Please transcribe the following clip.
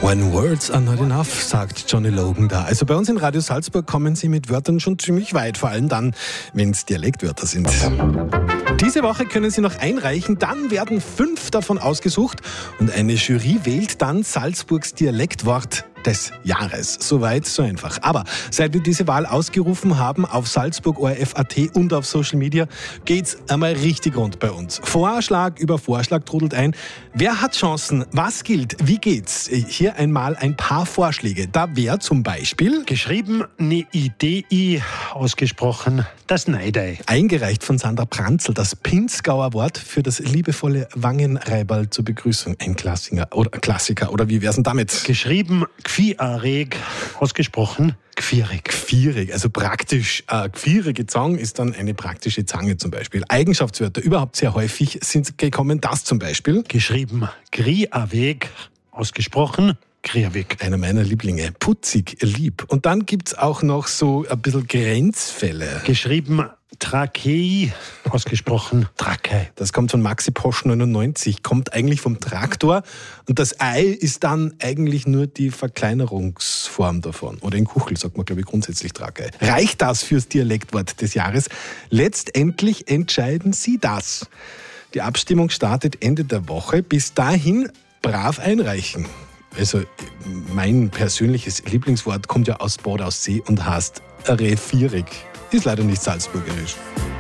When words are not enough, sagt Johnny Logan da. Also bei uns in Radio Salzburg kommen Sie mit Wörtern schon ziemlich weit, vor allem dann, wenn es Dialektwörter sind. Diese Woche können Sie noch einreichen, dann werden 5 davon ausgesucht und eine Jury wählt dann Salzburgs Dialektwort des Jahres. Soweit, so einfach. Aber seit wir diese Wahl ausgerufen haben auf Salzburg.orf.at und auf Social Media, geht's einmal richtig rund bei uns. Vorschlag über Vorschlag trudelt ein. Wer hat Chancen? Was gilt? Wie geht's? Hier einmal ein paar Vorschläge. Da wäre zum Beispiel geschrieben eine Idee, ausgesprochen das Neidei. Eingereicht von Sandra Pranzl, das Pinzgauer Wort für das liebevolle Wangenreiberl zur Begrüßung. Ein Klassiker. Oder wie wär's denn damit? Geschrieben Gfiareg, ausgesprochen Gfierig. Gfierig, also praktisch. Gfierige Zang ist dann eine praktische Zange zum Beispiel. Eigenschaftswörter überhaupt sehr häufig sind gekommen. Das zum Beispiel. Geschrieben Griaveg, ausgesprochen Griavig. Einer meiner Lieblinge. Putzig, lieb. Und dann gibt's auch noch so ein bisschen Grenzfälle. Geschrieben Trakei, ausgesprochen Trakei. Das kommt von Maxi Posch 99, kommt eigentlich vom Traktor und das Ei ist dann eigentlich nur die Verkleinerungsform davon. Oder in Kuchel sagt man, glaube ich, grundsätzlich Trakei. Reicht das fürs Dialektwort des Jahres? Letztendlich entscheiden Sie das. Die Abstimmung startet Ende der Woche. Bis dahin brav einreichen. Also mein persönliches Lieblingswort kommt ja aus Bad Aussee und heißt Refierig. Ist leider nicht salzburgerisch.